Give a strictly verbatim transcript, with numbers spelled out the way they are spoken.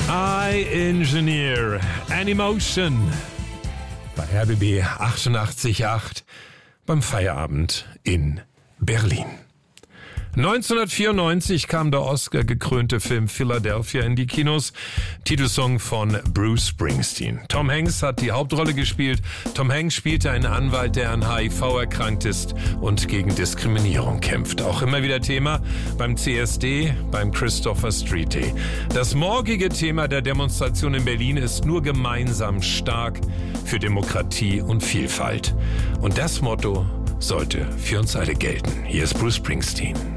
I Engineer an Emotion bei R B B achtundachtzig Komma acht beim Feierabend in Berlin. neunzehnhundertvierundneunzig kam der Oscar-gekrönte Film Philadelphia in die Kinos, Titelsong von Bruce Springsteen. Tom Hanks hat die Hauptrolle gespielt. Tom Hanks spielte einen Anwalt, der an H I V erkrankt ist und gegen Diskriminierung kämpft. Auch immer wieder Thema beim C S D, beim Christopher Street Day. Das morgige Thema der Demonstration in Berlin ist nur gemeinsam stark für Demokratie und Vielfalt. Und das Motto sollte für uns alle gelten. Hier ist Bruce Springsteen.